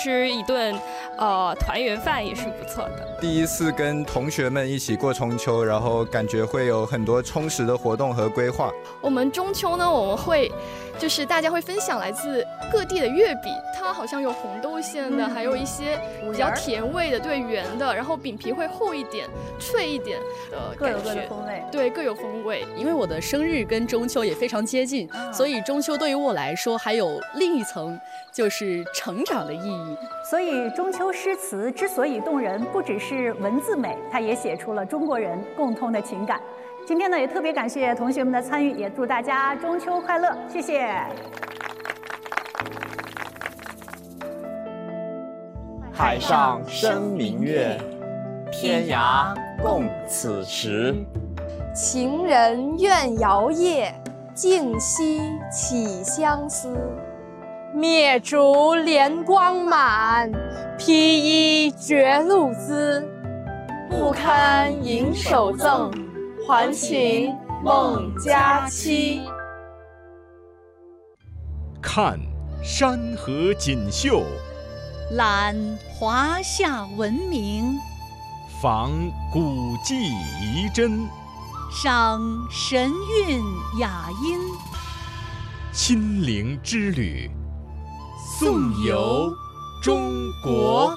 吃一顿团圆饭也是不错的。 第一次跟同学们一起过中秋，然后感觉会有很多充实的活动和规划。 我们中秋呢，我们会就是大家会分享来自各地的月饼，它好像有红豆馅的，还有一些比较甜味的，对，圆的，然后饼皮会厚一点、脆一点的感觉， 各有各的风味。 对，各有风味。 因为我的生日跟中秋也非常接近，所以中秋对于我来说还有另一层，就是成长的意义。 所以中秋诗词之所以动人，不只是文字美，它也写出了中国人共通的情感。今天呢，也特别感谢同学们的参与，也祝大家中秋快乐，谢谢。 海上生明月，天涯共此时。 情人怨遥夜，竟夕起相思。灭烛怜光满，披衣觉露滋。不堪盈手赠，还请孟佳期。 看山河锦绣， 览华夏文明， 访古迹遗珍， 赏神韵雅音， 亲临之旅，颂游中国。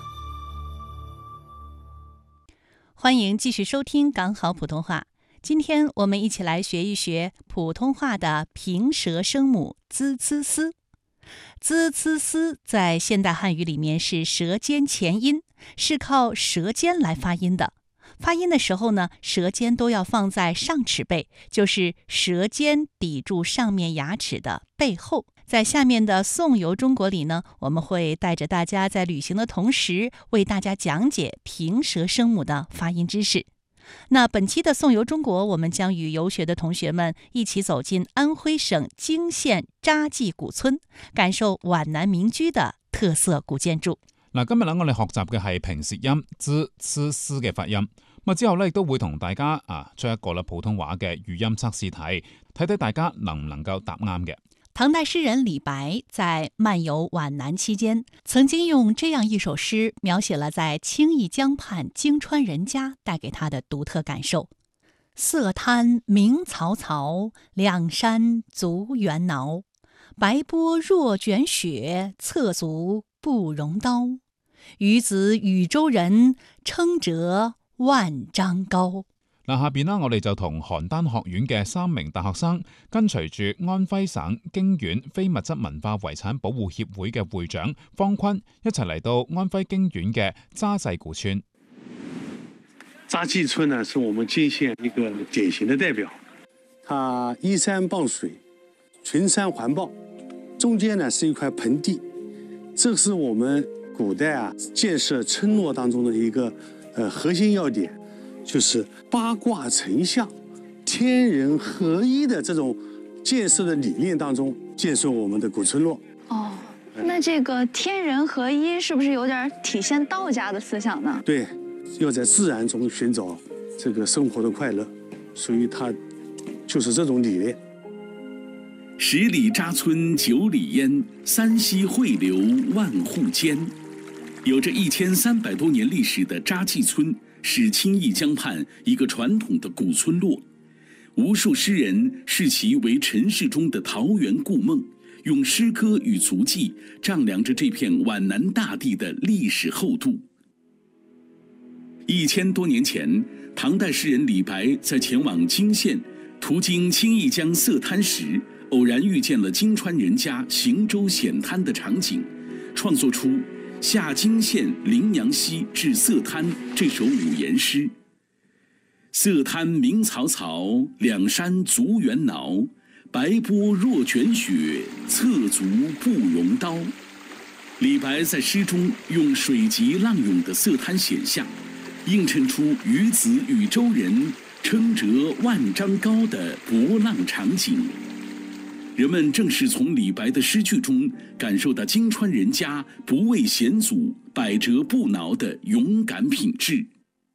欢迎继续收听港好普通话。今天我们一起来学一学普通话的平舌声母滋呲丝。滋呲丝在现代汉语里面是舌尖前音，是靠舌尖来发音的。发音的时候呢，舌尖都要放在上齿背，就是舌尖抵住上面牙齿的背后。在下面的颂游中国里呢，我们会带着大家在旅行的同时，为大家讲解平舌声母的发音知识。那本期的颂游中国，我们将与游学的同学们一起走进安徽省泾县扎记古村，感受皖南民居的特色古建築。 嗱，今日咧我哋學習嘅係平舌音滋呲絲嘅發音。咁之後咧亦都會同大家出一個咧普通話嘅語音測試題，睇睇大家能唔能夠答啱嘅。 唐代詩人李白在漫遊皖南期間，曾經用這樣一首詩描寫了在青弋江畔泾川人家帶給他的獨特感受。色灘明草草，兩山足猿撓。白波若捲雪，側足不容刀。與子禹州人，稱輒萬丈高。 嗱，下邊我哋就同邯鄲學院嘅3名大學生，跟隨住安徽省經縣非物質文化遺產保護協會嘅會長方坤，一齊嚟到安徽經縣嘅扎寨古村。 扎记村呢，是我們泾縣一個典型的代表。它依山傍水，群山環抱，中間呢是一塊盆地，這是我們古代建設村落當中的一個核心要點。就是八卦成象、天人合一的這種建設的理念當中建設我們的古村落。 哦，那這個天人合一是不是有點體現道家的思想呢？ 對，要在自然中尋找這個生活的快樂，所以它就是這種理念。 十里扎村九里煙，三溪匯流萬戶間。有着1300多年歷史的扎記村，是青弋江畔一個傳統的古村落，無數詩人視其為塵世中的桃源故夢，用詩歌與足跡丈量着這片皖南大地的歷史厚度。1000多年前，唐代詩人李白在前往泾縣，途經青弋江色灘時，偶然遇見了泾川人家行舟顯灘的場景，創作出下泾縣臨陽溪至色灘這首五言詩。色灘明草草，兩山足猿撓。白波若捲雪，側足不容刀。李白在詩中用水急浪湧的色灘顯象，映襯出與子禹州人，稱輒萬丈高的博浪場景。人們正是從李白的詩句中感受到泾川人家不畏險阻、百折不撓的勇敢品質。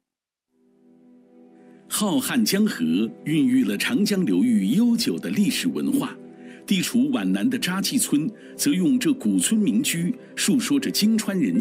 浩瀚江河孕育了長江流域悠久的歷史文化，地處皖南的扎記村則用這古村民居述說着泾川人